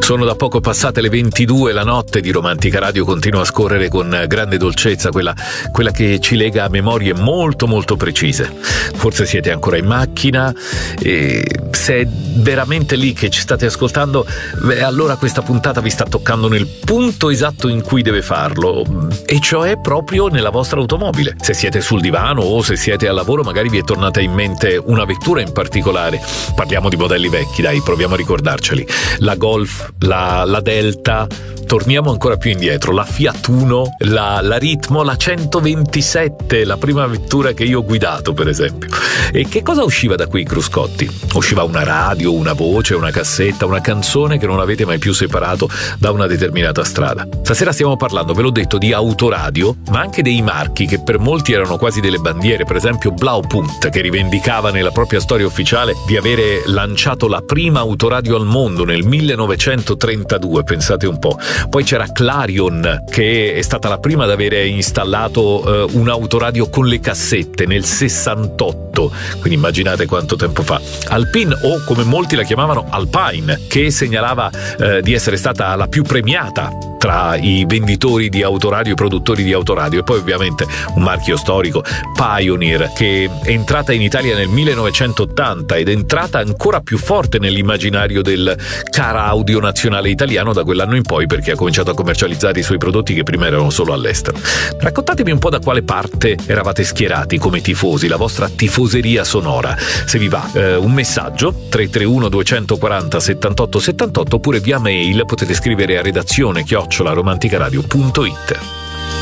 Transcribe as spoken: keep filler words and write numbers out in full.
Sono da poco passate le ventidue, la notte di Romantica Radio continua a scorrere con grande dolcezza, quella, quella che ci lega a memorie molto molto precise. Forse siete ancora in macchina e se è veramente lì che ci state ascoltando, beh, allora questa puntata vi sta toccando nel punto esatto in cui deve farlo, e cioè proprio nella vostra automobile. Se siete sul divano o se siete al lavoro, magari vi è tornata in mente una vettura in particolare. Parliamo di modelli vecchi, dai, proviamo a ricordarceli. La Golf, la, la Delta, torniamo ancora più indietro, la Fiat Uno, la, la Ritmo, la centoventisette, la prima vettura che io ho guidato, per esempio. E che cosa usciva da quei cruscotti? Usciva una radio, una voce, una cassetta, una canzone che non avete mai più separato da una determinata strada. Stasera stiamo parlando, ve l'ho detto, di autoradio, ma anche dei marchi che per molti erano quasi delle bandiere, per esempio Blaupunkt, che rivendicava nella propria storia ufficiale di avere lanciato la prima autoradio al mondo nel millenovecentotrentadue, pensate un po'. Poi c'era Clarion, che è stata la prima ad avere installato eh, un autoradio con le cassette nel sessantotto, quindi immaginate quanto tempo fa. Alpine, o come molti la chiamavano Alpine, che segnalava eh, di essere stata la più premiata tra i venditori di autoradio e produttori di autoradio. E poi ovviamente un marchio storico, Pioneer, che è entrata in Italia nel millenovecentottanta ed è entrata ancora più forte nell'immaginario del car audio nazionale italiano da quell'anno in poi, perché ha cominciato a commercializzare i suoi prodotti che prima erano solo all'estero. Raccontatemi un po' da quale parte eravate schierati come tifosi, la vostra tifoseria sonora. Se vi va eh, un messaggio tre tre uno due quattro zero sette otto sette otto, oppure via mail potete scrivere a redazione chiocciola romanticaradio punto it.